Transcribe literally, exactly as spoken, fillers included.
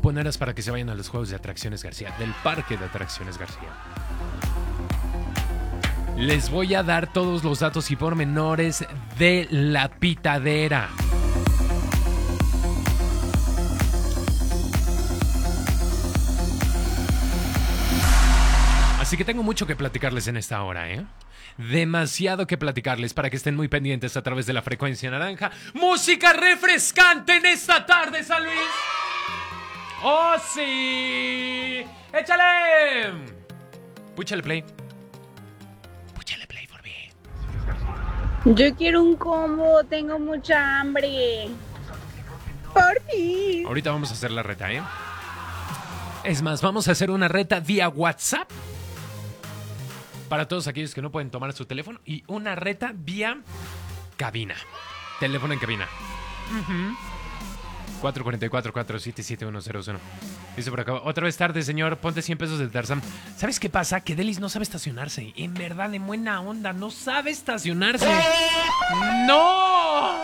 cuponeras para que se vayan a los juegos de atracciones García, del Parque de Atracciones García. Les voy a dar todos los datos y pormenores de la pitadera. Así que tengo mucho que platicarles en esta hora, ¿eh? Demasiado que platicarles para que estén muy pendientes a través de la frecuencia naranja. ¡Música refrescante en esta tarde, San Luis! ¡Oh, sí! ¡Échale! Púchale play. Púchale play for me. Yo quiero un combo, tengo mucha hambre. Por fin. Ahorita vamos a hacer la reta, ¿eh? Es más, vamos a hacer una reta vía WhatsApp para todos aquellos que no pueden tomar su teléfono y una reta vía cabina. Teléfono en cabina. Uh-huh. cuatro cuatro cuatro, cuatro siete siete, uno cero cero. Dice por acá, otra vez tarde, señor, ponte cien pesos de Tarzán. ¿Sabes qué pasa? Que Delis no sabe estacionarse. En verdad, en buena onda, no sabe estacionarse. ¡No!